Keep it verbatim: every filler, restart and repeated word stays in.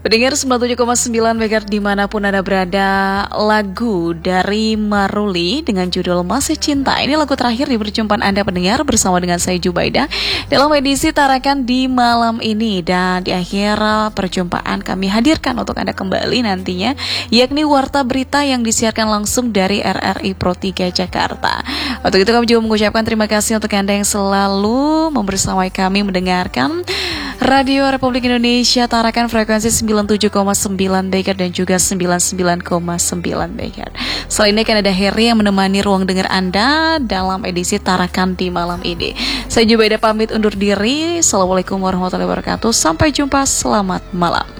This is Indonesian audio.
Pendengar sembilan puluh tujuh koma sembilan megahertz dimanapun Anda berada, lagu dari Maruli dengan judul Masih Cinta. Ini lagu terakhir di perjumpaan Anda pendengar bersama dengan saya Jubaida dalam edisi Tarakan di malam ini. Dan di akhir perjumpaan kami hadirkan untuk Anda kembali nantinya, yakni Warta Berita yang disiarkan langsung dari R R I Pro tiga Jakarta. Untuk itu kami juga mengucapkan terima kasih untuk Anda yang selalu membersamai kami mendengarkan Radio Republik Indonesia Tarakan frekuensi sembilan puluh tujuh koma sembilan megahertz dan juga sembilan puluh sembilan koma sembilan megahertz. Selain ini kan ada Heri yang menemani ruang dengar Anda dalam edisi Tarakan di malam ini. Saya Jubaida pamit undur diri. Assalamualaikum warahmatullahi wabarakatuh. Sampai jumpa, selamat malam.